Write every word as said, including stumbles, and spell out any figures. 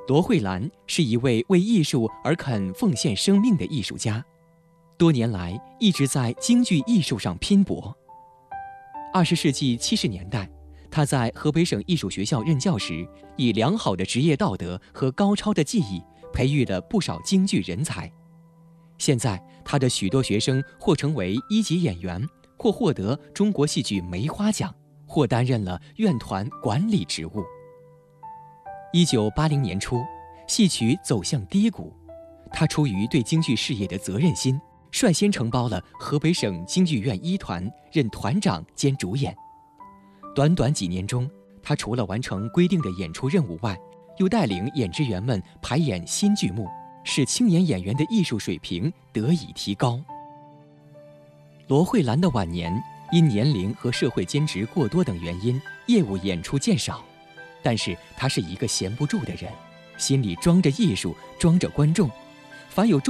罗慧兰是一位为艺术而肯奉献生命的艺术家，多年来一直在京剧艺术上拼搏。二十世纪七十年代，他在河北省艺术学校任教时，以良好的职业道德和高超的技艺，培育了不少京剧人才。现在，他的许多学生或成为一级演员，或获得中国戏剧梅花奖，或担任了院团管理职务。一九八零年初，戏曲走向低谷，他出于对京剧事业的责任心，率先承包了河北省京剧院一团，任团长兼主演。短短几年中，他除了完成规定的演出任务外，又带领演职员们排演新剧目，使青年演员的艺术水平得以提高。罗慧兰的晚年因年龄和社会兼职过多等原因，业务演出渐少。但是他是一个闲不住的人，心里装着艺术，装着观众，凡有重